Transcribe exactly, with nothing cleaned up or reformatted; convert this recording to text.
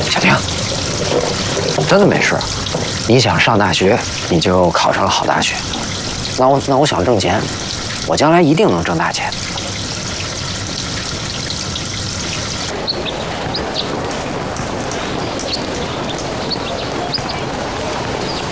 小婷，真的没事。你想上大学，你就考上了好大学。那我那我想挣钱，我将来一定能挣大钱。